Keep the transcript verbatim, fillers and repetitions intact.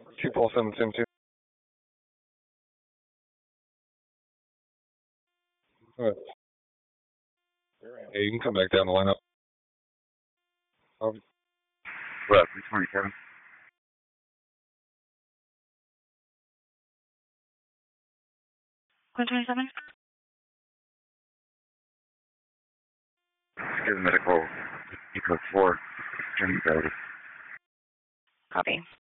Two Paul seven seven two. Alright. Yeah, you can come back down the lineup. Um, What, three twenty-seven? one twenty-seven? Give medical, eco four, turning ability. Copy.